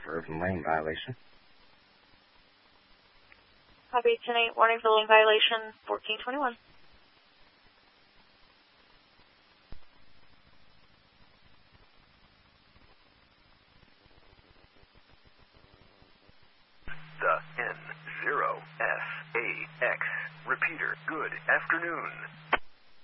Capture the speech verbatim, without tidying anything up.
for urban lane violation. Copy ten eight, warning for lane violation, fourteen twenty-one. The N zero S A X repeater. Good afternoon.